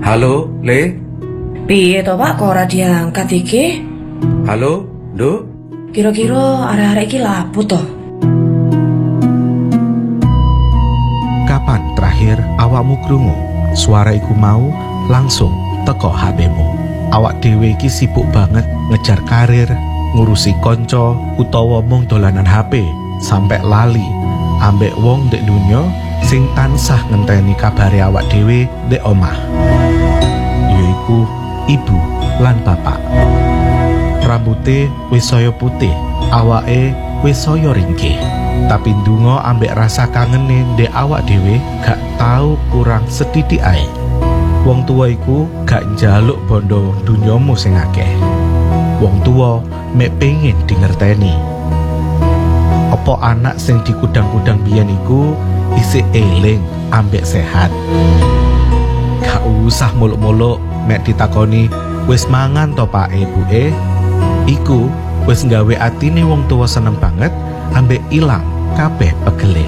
Halo, Le? Piye to Pak, kok ora diangkat iki? Halo, Nduk? Kira-kira arek-arek iki lapo to? Kapan terakhir awakmu krungu suara iku mau langsung teko HP-mu? Awak dhewe iki sibuk banget ngejar karir, ngurusi konco utawa mung dolanan HP, sampai lali ambek wong ndek dunya sing tansah ngenteni kabare awak dhewe ndek omah. Yaiku ibu lan bapak. Rambute wis saya putih, awake wis saya ringkih. Tapi ndonga ambek rasa kangene ndek awak dhewe gak tau kurang sedidik ae. Wong tua iku gak njaluk bondo dunyamu sing akeh. Wong tua mek pengen dingerteni. Apa anak sing dikudang-kudang biyen iku isih eling ambek sehat. Gak usah muluk-muluk mek ditakoni wis mangan to Pak Ibuke. Iku wis nggawe atine wong tua seneng banget ambek ilang kabeh pegele.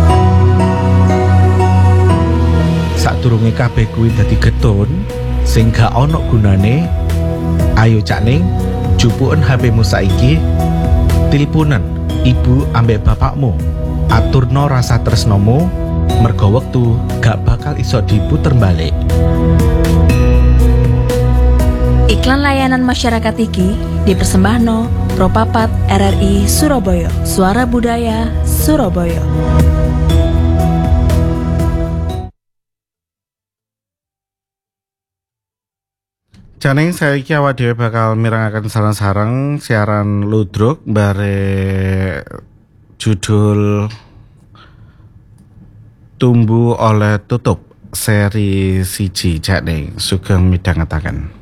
Sadurunge kabeh kuwi dadi getun sing gak ana gunane, ayo Cak Ning, jupuken HP-mu saiki, tilpunen ibu ambek bapakmu, aturno rasa tresnomu, mergo wektu gak bakal iso diputer balik. Iklan layanan masyarakat iki dipersembahno Propapat RRI Surabaya, Suara Budaya Surabaya. Janing saiki awak dhewe bakal mirengaken sareng-sareng siaran ludruk bare judul Tumbuh oleh Tutup seri 1 Janing sugeng midhangetaken.